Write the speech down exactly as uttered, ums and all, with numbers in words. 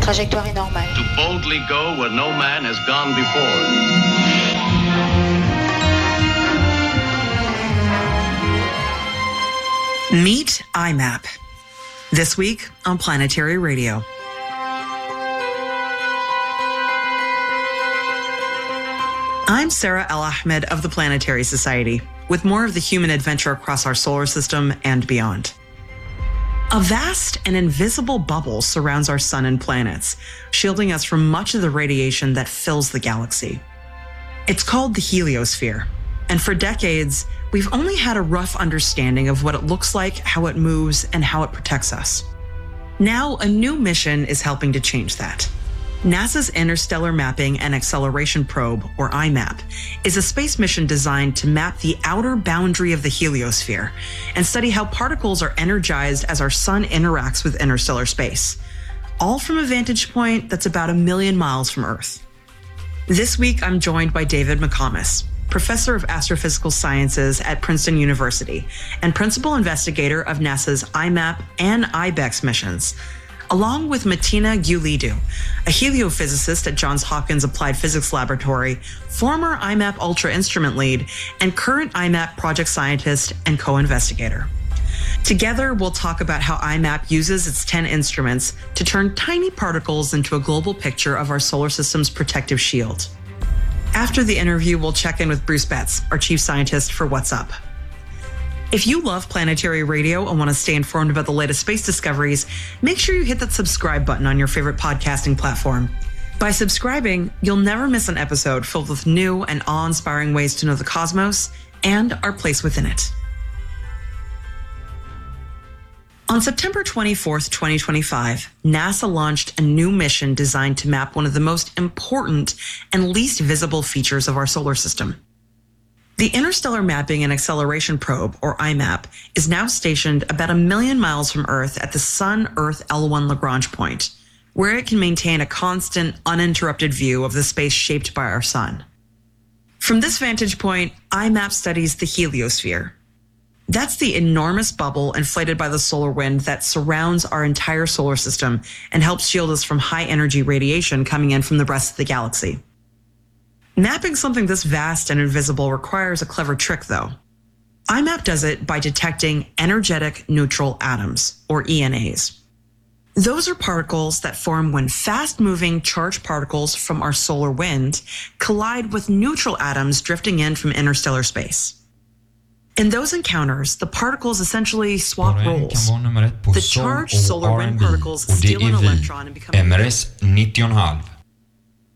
trajectoire est normale. To boldly go where no man has gone before. Meet I MAP. This week on Planetary Radio. I'm Sarah El-Ahmed of the Planetary Society, with more of the human adventure across our solar system and beyond. A vast and invisible bubble surrounds our sun and planets, shielding us from much of the radiation that fills the galaxy. It's called the heliosphere, and for decades, we've only had a rough understanding of what it looks like, how it moves, and how it protects us. Now, a new mission is helping to change that. NASA's Interstellar Mapping and Acceleration Probe, or I MAP, is a space mission designed to map the outer boundary of the heliosphere and study how particles are energized as our sun interacts with interstellar space, all from a vantage point that's about a million miles from Earth. This week, I'm joined by David McComas, Professor of Astrophysical Sciences at Princeton University and Principal Investigator of NASA's I MAP and I BEX missions, along with Martina Giulidou, a heliophysicist at Johns Hopkins Applied Physics Laboratory, former I MAP Ultra instrument lead, and current I MAP project scientist and co-investigator. Together, we'll talk about how I MAP uses its ten instruments to turn tiny particles into a global picture of our solar system's protective shield. After the interview, we'll check in with Bruce Betts, our chief scientist for What's Up. If you love Planetary Radio and want to stay informed about the latest space discoveries, make sure you hit that subscribe button on your favorite podcasting platform. By subscribing, you'll never miss an episode filled with new and awe-inspiring ways to know the cosmos and our place within it. On September twenty-fourth, twenty twenty-five, NASA launched a new mission designed to map one of the most important and least visible features of our solar system. The Interstellar Mapping and Acceleration Probe, or I MAP, is now stationed about a million miles from Earth at the Sun-Earth L one Lagrange point, where it can maintain a constant, uninterrupted view of the space shaped by our sun. From this vantage point, I MAP studies the heliosphere. That's the enormous bubble inflated by the solar wind that surrounds our entire solar system and helps shield us from high-energy radiation coming in from the rest of the galaxy. Mapping something this vast and invisible requires a clever trick, though. I MAP does it by detecting energetic neutral atoms, or E N As. Those are particles that form when fast-moving charged particles from our solar wind collide with neutral atoms drifting in from interstellar space. In those encounters, the particles essentially swap roles. The charged solar wind particles steal an electron and become M R S nittio komma fem.